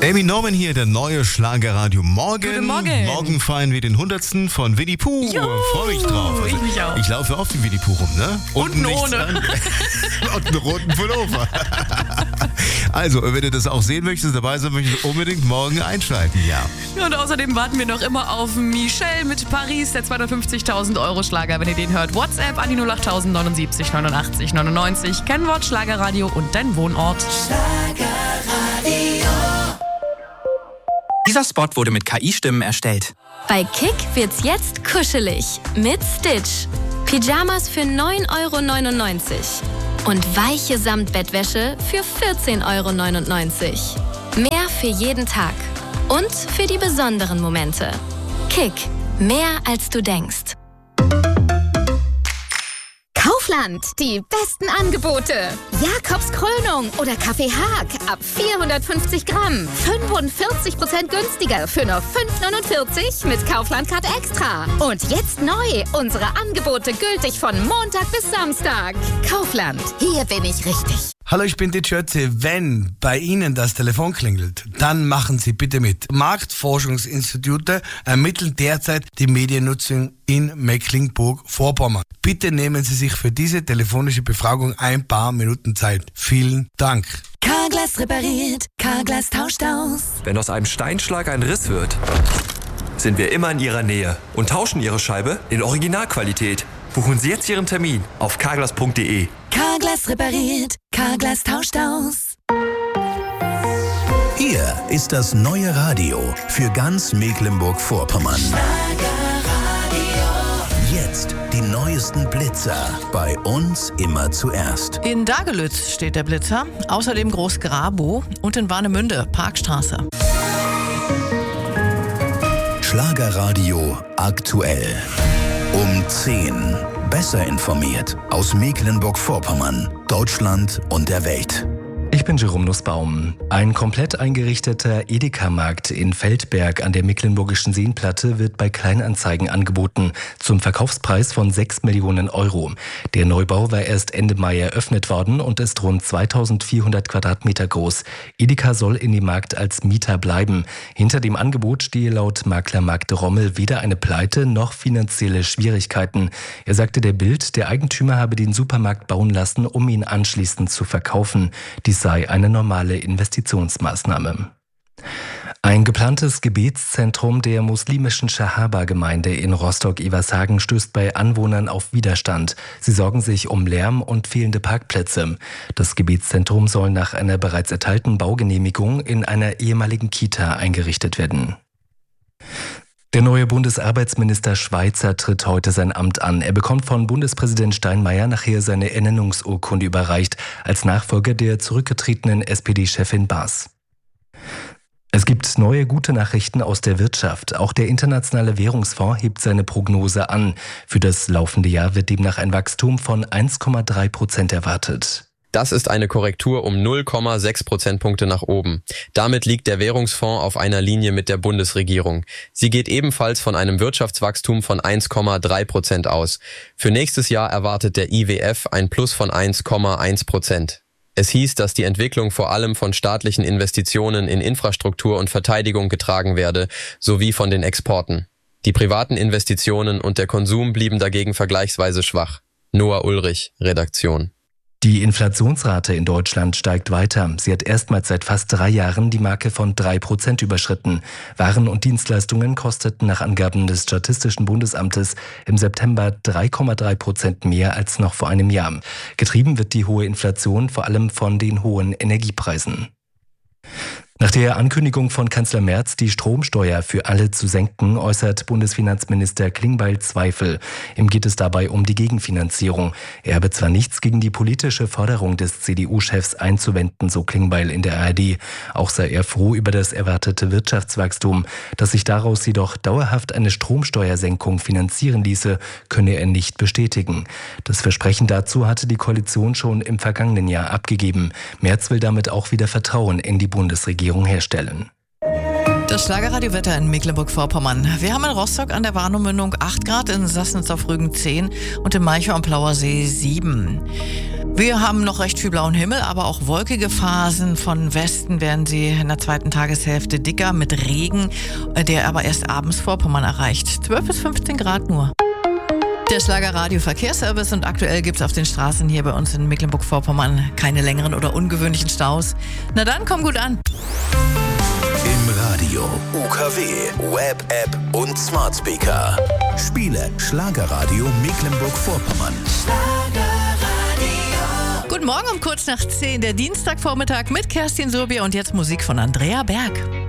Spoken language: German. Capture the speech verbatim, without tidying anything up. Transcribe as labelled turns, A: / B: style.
A: Amy Norman hier, der neue Schlagerradio Morgen.
B: Guten Morgen.
A: Morgen feiern wir den hundertsten von Winnie Pooh. Freue mich drauf.
B: Ich mich auch.
A: Ich laufe oft wie Winnie Pooh rum, ne?
B: Unten
A: nichts
B: ohne.
A: an. Und einen roten Pullover. Also, wenn du das auch sehen möchtest, dabei sein möchtest, unbedingt morgen einschalten, ja.
B: Und außerdem warten wir noch immer auf Michelle mit Paris, der zweihundertfünfzigtausend Euro Schlager. Wenn ihr den hört, WhatsApp an die null acht neunundsiebzig neunundachtzig neunundneunzig. Kennwort Schlagerradio und dein Wohnort.
C: Schlagerradio. Dieser Spot wurde mit K I-Stimmen erstellt.
D: Bei Kick wird's jetzt kuschelig mit Stitch. Pyjamas für neun Euro neunundneunzig und weiche Samtbettwäsche für vierzehn Euro neunundneunzig. Mehr für jeden Tag und für die besonderen Momente. Kick, mehr als du denkst.
E: Kaufland, die besten Angebote. Jakobs Krönung oder Kaffee Haag ab vierhundertfünfzig Gramm. fünfundvierzig Prozent günstiger für nur fünf neunundvierzig mit Kaufland-Card Extra. Und jetzt neu, unsere Angebote gültig von Montag bis Samstag. Kaufland, hier bin ich richtig.
F: Hallo, ich bin die Schötze. Wenn bei Ihnen das Telefon klingelt, dann machen Sie bitte mit. Marktforschungsinstitute ermitteln derzeit die Mediennutzung in Mecklenburg-Vorpommern. Bitte nehmen Sie sich für diese telefonische Befragung ein paar Minuten Zeit. Vielen Dank.
E: Carglass repariert, Carglass tauscht aus.
G: Wenn aus einem Steinschlag ein Riss wird, sind wir immer in Ihrer Nähe und tauschen Ihre Scheibe in Originalqualität. Buchen Sie jetzt Ihren Termin auf carglass punkt de.
E: Carglass repariert, Carglass tauscht aus.
H: Hier ist das neue Radio für ganz Mecklenburg-Vorpommern. Jetzt die neuesten Blitzer. Bei uns immer zuerst.
I: In Dagelütz steht der Blitzer, außerdem Groß-Grabow und in Warnemünde, Parkstraße.
H: Schlagerradio aktuell. Um zehn. Besser informiert aus Mecklenburg-Vorpommern, Deutschland und der Welt.
J: Ich bin Jerome Nussbaum. Ein komplett eingerichteter Edeka-Markt in Feldberg an der Mecklenburgischen Seenplatte wird bei Kleinanzeigen angeboten, zum Verkaufspreis von sechs Millionen Euro. Der Neubau war erst Ende Mai eröffnet worden und ist rund zweitausendvierhundert Quadratmeter groß. Edeka soll in dem Markt als Mieter bleiben. Hinter dem Angebot stehe laut Makler Marc de Rommel weder eine Pleite noch finanzielle Schwierigkeiten. Er sagte der Bild, der Eigentümer habe den Supermarkt bauen lassen, um ihn anschließend zu verkaufen. Dies sei eine normale Investitionsmaßnahme. Ein geplantes Gebetszentrum der muslimischen Schahaba-Gemeinde in Rostock-Evershagen stößt bei Anwohnern auf Widerstand. Sie sorgen sich um Lärm und fehlende Parkplätze. Das Gebetszentrum soll nach einer bereits erteilten Baugenehmigung in einer ehemaligen Kita eingerichtet werden. Der neue Bundesarbeitsminister Schweizer tritt heute sein Amt an. Er bekommt von Bundespräsident Steinmeier nachher seine Ernennungsurkunde überreicht, als Nachfolger der zurückgetretenen S P D-Chefin Baas. Es gibt neue gute Nachrichten aus der Wirtschaft. Auch der Internationale Währungsfonds hebt seine Prognose an. Für das laufende Jahr wird demnach ein Wachstum von eins Komma drei Prozent erwartet.
K: Das ist eine Korrektur um null Komma sechs Prozentpunkte nach oben. Damit liegt der Währungsfonds auf einer Linie mit der Bundesregierung. Sie geht ebenfalls von einem Wirtschaftswachstum von eins Komma drei Prozent aus. Für nächstes Jahr erwartet der I W F ein Plus von eins Komma eins Prozent. Es hieß, dass die Entwicklung vor allem von staatlichen Investitionen in Infrastruktur und Verteidigung getragen werde, sowie von den Exporten. Die privaten Investitionen und der Konsum blieben dagegen vergleichsweise schwach. Noah Ulrich, Redaktion.
J: Die Inflationsrate in Deutschland steigt weiter. Sie hat erstmals seit fast drei Jahren die Marke von drei Prozent überschritten. Waren und Dienstleistungen kosteten nach Angaben des Statistischen Bundesamtes im September drei Komma drei Prozent mehr als noch vor einem Jahr. Getrieben wird die hohe Inflation vor allem von den hohen Energiepreisen. Nach der Ankündigung von Kanzler Merz, die Stromsteuer für alle zu senken, äußert Bundesfinanzminister Klingbeil Zweifel. Ihm geht es dabei um die Gegenfinanzierung. Er habe zwar nichts gegen die politische Forderung des C D U-Chefs einzuwenden, so Klingbeil in der A R D. Auch sei er froh über das erwartete Wirtschaftswachstum. Dass sich daraus jedoch dauerhaft eine Stromsteuersenkung finanzieren ließe, könne er nicht bestätigen. Das Versprechen dazu hatte die Koalition schon im vergangenen Jahr abgegeben. Merz will damit auch wieder Vertrauen in die Bundesregierung herstellen.
I: Das Schlagerradiowetter in Mecklenburg-Vorpommern. Wir haben in Rostock an der Warnow-Mündung acht Grad, in Sassnitz auf Rügen zehn und in Malchow am Plauersee sieben. Wir haben noch recht viel blauen Himmel, aber auch wolkige Phasen. Von Westen werden sie in der zweiten Tageshälfte dicker mit Regen, der aber erst abends Vorpommern erreicht. zwölf bis fünfzehn Grad nur. Der Schlagerradio Verkehrsservice und aktuell gibt es auf den Straßen hier bei uns in Mecklenburg-Vorpommern keine längeren oder ungewöhnlichen Staus. Na dann, komm gut an.
H: Im Radio, U K W, Web-App und Smart Speaker. Spiele Schlagerradio Mecklenburg-Vorpommern.
I: Guten Morgen um kurz nach zehn, der Dienstagvormittag mit Kerstin Surbier und jetzt Musik von Andrea Berg.